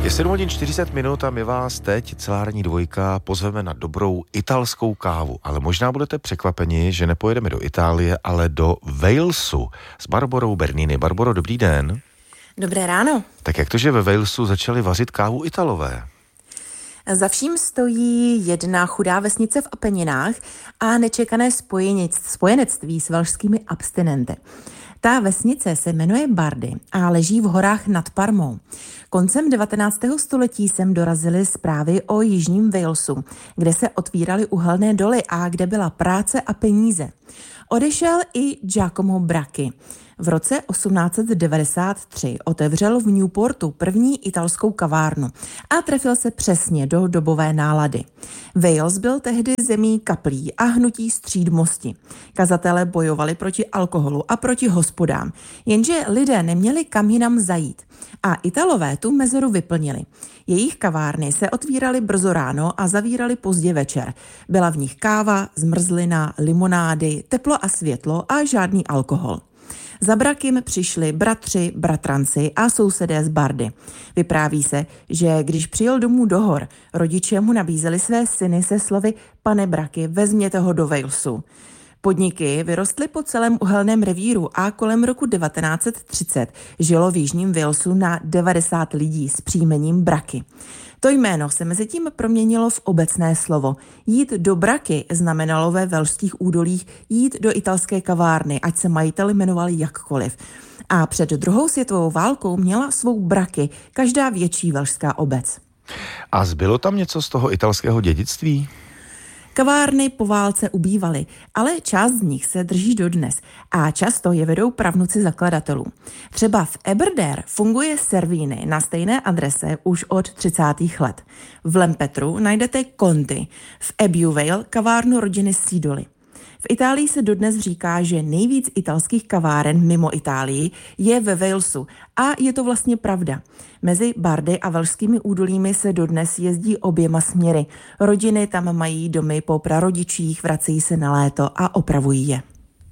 Je 7 hodin 40 minut a my vás teď, celá ranní dvojka, pozveme na dobrou italskou kávu. Ale možná budete překvapeni, že nepojedeme do Itálie, ale do Walesu s Barborou Bernini. Barboro, dobrý den. Dobré ráno. Tak jak to, že ve Walesu začali vařit kávu Italové? Za vším stojí jedna chudá vesnice v Apeninách a nečekané spojenectví s velšskými abstinenty. Ta vesnice se jmenuje Bardy a leží v horách nad Parmou. Koncem 19. století sem dorazily zprávy o jižním Walesu, kde se otvíraly uhelné doly a kde byla práce a peníze. Odešel i Giacomo Bracchi. V roce 1893 otevřel v Newportu první italskou kavárnu a trefil se přesně do dobové nálady. Wales byl tehdy zemí kaplí a hnutí střídmosti. Kazatelé bojovali proti alkoholu a proti hospodám, jenže lidé neměli kam jinam zajít. A Italové tu mezeru vyplnili. Jejich kavárny se otvíraly brzo ráno a zavíraly pozdě večer. Byla v nich káva, zmrzlina, limonády, teplo a světlo a žádný alkohol. Za Brachim přišli bratři, bratranci a sousedé z Bardy. Vypráví se, že když přijel domů do hor, rodiče mu nabízeli své syny se slovy: pane Bracchi, vezměte ho do Walesu. Podniky vyrostly po celém uhelném revíru a kolem roku 1930 žilo v jižním Walesu na 90 lidí s příjmením Bracchi. To jméno se mezitím proměnilo v obecné slovo. Jít do Bracchi znamenalo ve velšských údolích jít do italské kavárny, ať se majitel jmenovali jakkoliv. A před druhou světovou válkou měla svou Bracchi každá větší velšská obec. A zbylo tam něco z toho italského dědictví? Kavárny po válce ubývaly, ale část z nich se drží dodnes a často je vedou pravnuci zakladatelů. Třeba v Aberdare funguje Servini na stejné adrese už od 30. let. V Lempetru najdete Conti, v Abbeville kavárnu rodiny Sidoli. V Itálii se dodnes říká, že nejvíc italských kaváren mimo Itálii je ve Walesu a je to vlastně pravda. Mezi Bardy a velšskými údolími se dodnes jezdí oběma směry. Rodiny tam mají domy po prarodičích, vracejí se na léto a opravují je.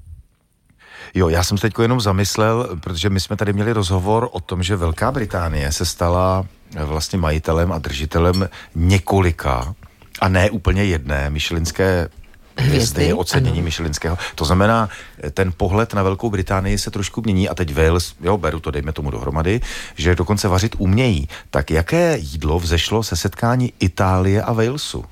Jo, já jsem se teď jenom zamyslel, protože my jsme tady měli rozhovor o tom, že Velká Británie se stala vlastně majitelem a držitelem několika, a ne úplně jedné, michelinské hvězdy, ocenění michelinského. To znamená, ten pohled na Velkou Británii se trošku mění a teď Wales, jo, beru to, dejme tomu dohromady, že dokonce vařit umějí. Tak jaké jídlo vzešlo se setkání Itálie a Walesu?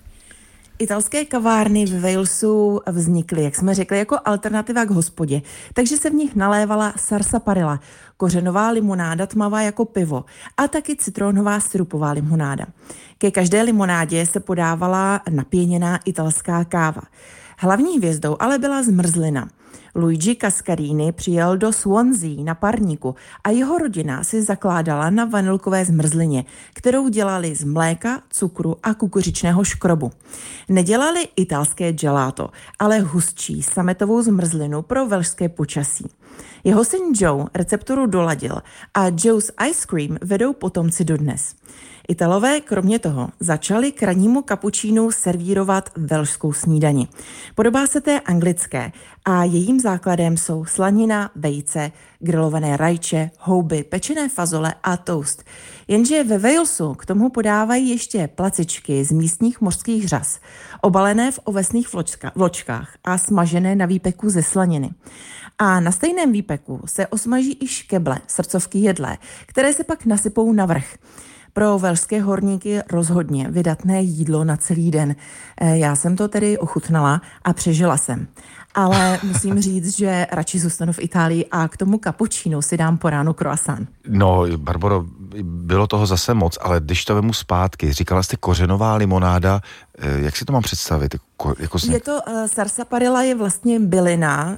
Italské kavárny v Walesu vznikly, jak jsme řekli, jako alternativa k hospodě, takže se v nich nalévala sarsaparilla, kořenová limonáda tmavá jako pivo a taky citronová sirupová limonáda. Ke každé limonádě se podávala napěněná italská káva. Hlavní hvězdou ale byla zmrzlina. Luigi Cascarini přijel do Swansea na parníku a jeho rodina si zakládala na vanilkové zmrzlině, kterou dělali z mléka, cukru a kukuřičného škrobu. Nedělali italské gelato, ale hustší sametovou zmrzlinu pro velšské počasí. Jeho syn Joe recepturu doladil a Joe's Ice Cream vedou potomci dodnes. Italové kromě toho začali k rannímu kapučínu servírovat velšskou snídani. Podobá se té anglické a jejím základem jsou slanina, vejce, grilované rajče, houby, pečené fazole a toast. Jenže ve Walesu k tomu podávají ještě placičky z místních mořských řas, obalené v ovesných vločkách a smažené na výpeku ze slaniny. A na stejném výpeku se osmaží i škeble, srdcovky jedlé, které se pak nasypou na vrch. Pro velšské horníky rozhodně vydatné jídlo na celý den. Já jsem to tedy ochutnala a přežila jsem. Ale musím říct, že radši zůstanu v Itálii a k tomu kapučínu si dám po ránu croissant. No, Barboro, bylo toho zase moc, ale když to vemu zpátky, říkala jste kořenová limonáda, jak si to mám představit? Je to, sarsaparilla je vlastně bylina,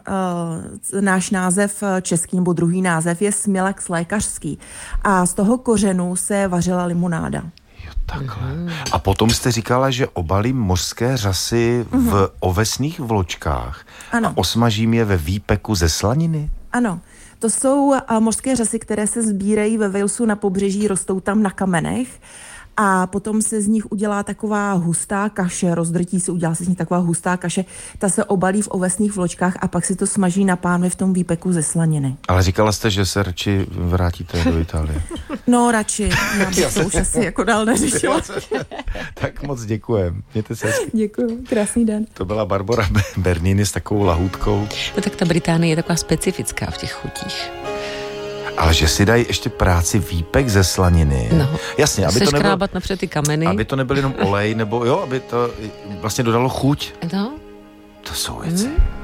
náš název český nebo druhý název je smilax lékařský a z toho kořenu se vařila limonáda. Takhle. A potom jste říkala, že obalím mořské řasy v ovesných vločkách a osmažím je ve výpeku ze slaniny? Ano. To jsou mořské řasy, které se sbírají ve Walesu na pobřeží, rostou tam na kamenech a potom se z nich udělá taková hustá kaše, rozdrtí se, udělá se z nich taková hustá kaše, ta se obalí v ovesných vločkách a pak si to smaží na pánvi v tom výpeku ze slaniny. Ale říkala jste, že se radši vrátíte do Itálie. No radši, já bych to už asi jako dál neřešila. Tak moc děkujem. Mějte se hezky. Děkuju, krásný den. To byla Barbora Bernini s takovou lahůdkou. No tak ta Británie je taková specifická v těch chutích. Ale že si dají ještě práci výpek ze slaniny. No, jasně, aby to nebylo, škrábat napřed ty kameny. aby to nebyl jenom olej, nebo jo, aby to vlastně dodalo chuť. No. To jsou věci.